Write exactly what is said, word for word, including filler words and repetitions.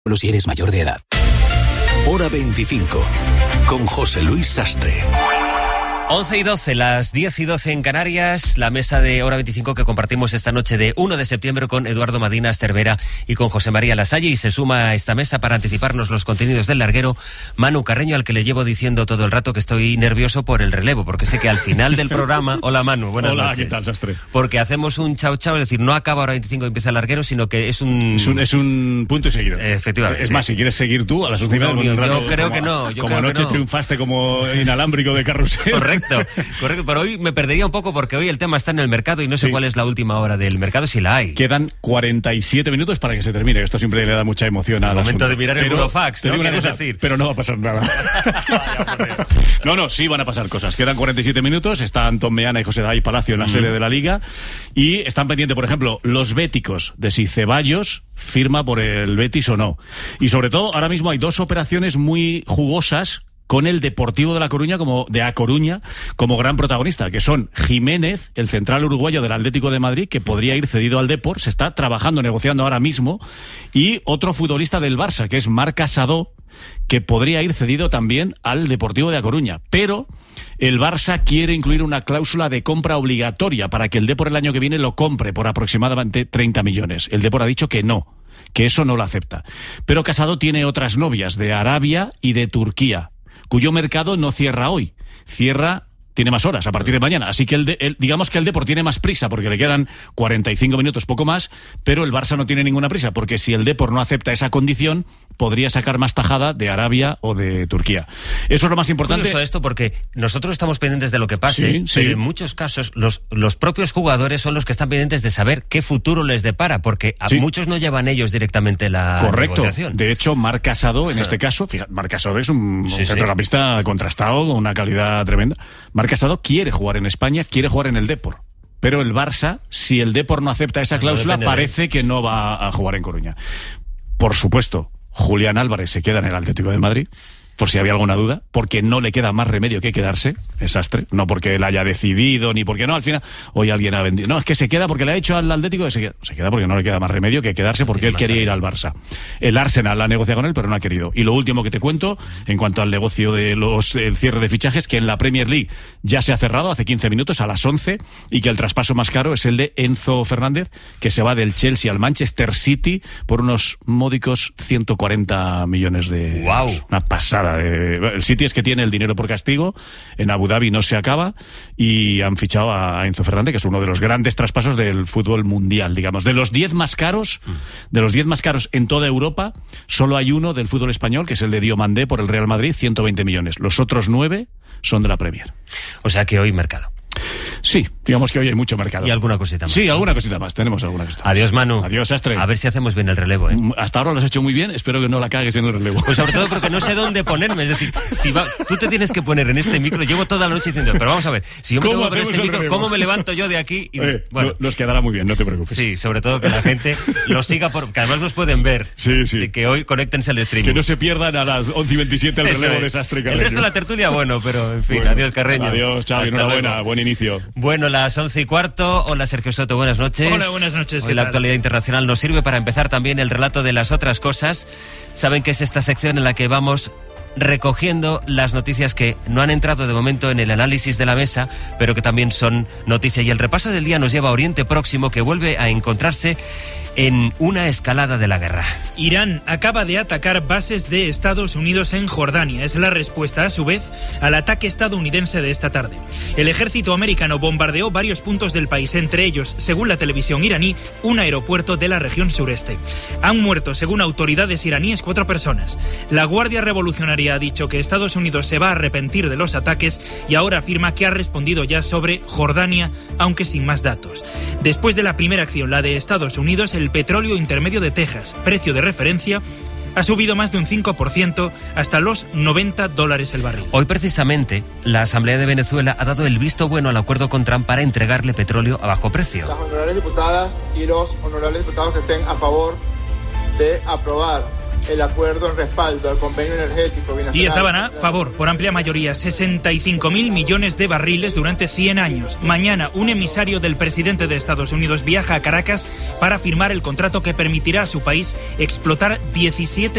si eres mayor de edad. Hora veinticinco, con José Luis Sastre. once y doce, las diez y doce en Canarias, la mesa de Hora veinticinco que compartimos esta noche de uno de septiembre con Eduardo Madinas Cervera y con José María Lasalle, y se suma a esta mesa para anticiparnos los contenidos del larguero Manu Carreño, al que le llevo diciendo todo el rato que estoy nervioso por el relevo, porque sé que al final del programa... Hola Manu, buenas Hola, noches. ¿qué tal, Sastre? Porque hacemos un chao chao, es decir, no acaba Hora veinticinco y empieza el larguero, sino que es un... Es un, es un punto y seguido. Efectivamente. Es más, si quieres seguir tú, a las últimas... No, yo, yo creo como, que no. Yo como creo anoche que no. triunfaste como inalámbrico de carrusel. Correcto, correcto. Pero hoy me perdería un poco porque hoy el tema está en el mercado y no sé Sí. cuál es la última hora del mercado, si la hay. Quedan cuarenta y siete minutos para que se termine. Esto siempre le da mucha emoción al momento asunto. de mirar el Pero burofax, te ¿no? digo una ¿Quieres cosa, decir? Pero no va a pasar nada. No, no, sí van a pasar cosas. Quedan cuarenta y siete minutos. Está Antón Meana y José David Palacio en la mm. sede de la Liga. Y están pendientes, por ejemplo, los béticos de si Ceballos firma por el Betis o no. Y sobre todo, ahora mismo hay dos operaciones muy jugosas con el Deportivo de La Coruña como de A Coruña como gran protagonista, que son Jiménez, el central uruguayo del Atlético de Madrid, que podría ir cedido al Depor, se está trabajando, negociando ahora mismo, y otro futbolista del Barça, que es Marc Casadó, que podría ir cedido también al Deportivo de A Coruña. Pero el Barça quiere incluir una cláusula de compra obligatoria para que el Depor el año que viene lo compre por aproximadamente treinta millones. El Depor ha dicho que no, que eso no lo acepta. Pero Casadó tiene otras novias de Arabia y de Turquía, cuyo mercado no cierra hoy, cierra, tiene más horas a partir de mañana, así que el, de, el digamos que el Depor tiene más prisa porque le quedan cuarenta y cinco minutos, poco más, pero el Barça no tiene ninguna prisa porque si el Depor no acepta esa condición, podría sacar más tajada de Arabia o de Turquía. Eso es lo más importante. Curioso esto porque nosotros estamos pendientes de lo que pase, sí, sí. pero en muchos casos los, los propios jugadores son los que están pendientes de saber qué futuro les depara, porque a sí. muchos no llevan ellos directamente la Correcto. negociación. De hecho, Marc Casadó, en este caso, fíjate, Marc Casadó es un, sí, un centrocampista sí. contrastado, con una calidad tremenda. Marc Casadó quiere jugar en España, quiere jugar en el Depor. Pero el Barça, si el Depor no acepta esa cláusula, no parece que no va a jugar en Coruña. Por supuesto, Julián Álvarez se queda en el Atlético de Madrid, por si había alguna duda, porque no le queda más remedio que quedarse, es Sastre, no porque él haya decidido, ni porque no, al final, hoy alguien ha vendido, no, es que se queda porque le ha hecho al Atlético, que se queda, se queda porque no le queda más remedio que quedarse porque él quería ir al Barça. El Arsenal ha negociado con él, pero no ha querido. Y lo último que te cuento, en cuanto al negocio de los, el cierre de fichajes, que en la Premier League ya se ha cerrado hace quince minutos, a las once, y que el traspaso más caro es el de Enzo Fernández, que se va del Chelsea al Manchester City por unos módicos ciento cuarenta millones de euros. Wow. Una pasada. El City es que tiene el dinero por castigo, en Abu Dhabi no se acaba y han fichado a Enzo Fernández, que es uno de los grandes traspasos del fútbol mundial, digamos. De los diez más caros, de los diez más caros en toda Europa, solo hay uno del fútbol español, que es el de Diomandé por el Real Madrid, ciento veinte millones. Los otros nueve son de la Premier. O sea que hoy mercado. Sí, digamos que hoy hay mucho mercado. Y alguna cosita más. Sí, alguna cosita más, tenemos alguna cosita más. Adiós, Manu. Adiós, Sastre. A ver si hacemos bien el relevo, ¿eh? Hasta ahora lo has hecho muy bien, espero que no la cagues en el relevo. Pues sobre todo porque no sé dónde ponerme, es decir, si va, tú te tienes que poner en este micro, llevo toda la noche diciendo, pero vamos a ver, si yo me tengo que poner este micro, relevo? ¿Cómo me levanto yo de aquí? Y, eh, bueno, nos quedará muy bien, no te preocupes. Sí, sobre todo que la gente lo siga, por, que además nos pueden ver. Sí, sí. Así que hoy conéctense al streaming. Que no se pierdan a las once y veintisiete el Eso relevo es. de Sastre Carreño. El resto de la tertulia, bueno, pero en fin, bueno, adiós, Carreño. Adiós, chao, enhorabuena, luego. Buen inicio. Bueno, las once y cuarto. Hola, Sergio Soto, buenas noches. Hola, buenas noches. Hoy la actualidad internacional nos sirve para empezar también el relato de las otras cosas. Saben que es esta sección en la que vamos recogiendo las noticias que no han entrado de momento en el análisis de la mesa, pero que también son noticia. Y el repaso del día nos lleva a Oriente Próximo, que vuelve a encontrarse en una escalada de la guerra. Irán acaba de atacar bases de Estados Unidos en Jordania. Es la respuesta, a su vez, al ataque estadounidense de esta tarde. El ejército americano bombardeó varios puntos del país, entre ellos, según la televisión iraní, un aeropuerto de la región sureste. Han muerto, según autoridades iraníes, cuatro personas. La Guardia Revolucionaria ha dicho que Estados Unidos se va a arrepentir de los ataques y ahora afirma que ha respondido ya sobre Jordania, aunque sin más datos. Después de la primera acción, la de Estados Unidos, el petróleo intermedio de Texas, precio de referencia, ha subido más de un cinco por ciento hasta los noventa dólares el barril. Hoy precisamente la Asamblea de Venezuela ha dado el visto bueno al acuerdo con Trump para entregarle petróleo a bajo precio. Las honorables diputadas y los honorables diputados que estén a favor de aprobar el acuerdo en respaldo al convenio energético binacional. Y estaban a favor, por amplia mayoría, sesenta y cinco mil millones de barriles durante cien años. Mañana, un emisario del presidente de Estados Unidos viaja a Caracas para firmar el contrato que permitirá a su país explotar diecisiete